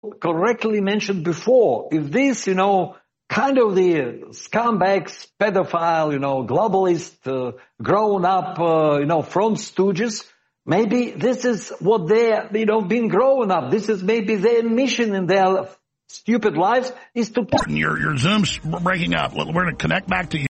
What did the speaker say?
correctly mentioned before, if this, kind of the scumbags, pedophile, globalist, grown up, front stooges, maybe this is what they're, being grown up. This is maybe their mission in their stupid lives is to... Your Zoom's breaking up. We're going to connect back to you.